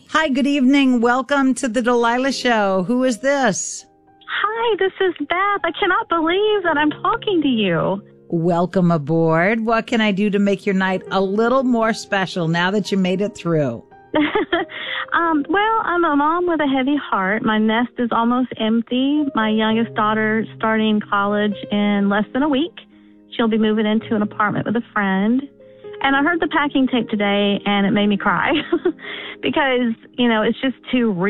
Hi, good evening. Welcome to the Delilah Show. Who is this? Hi, this is Beth. I cannot believe that I'm talking to you. Welcome aboard. What can I do to make your night a little more special now that you made it through? Well, I'm a mom with a heavy heart. My nest is almost empty. My youngest daughter starting college in less than a week. She'll be moving into an apartment with a friend. And I heard the packing tape today, and it made me cry because, it's just too real.